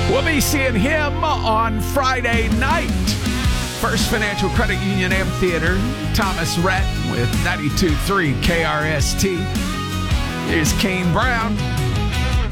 We'll be seeing him on Friday night. First Financial Credit Union Amphitheater. Thomas Rhett with 92.3 KRST. Here's Kane Brown.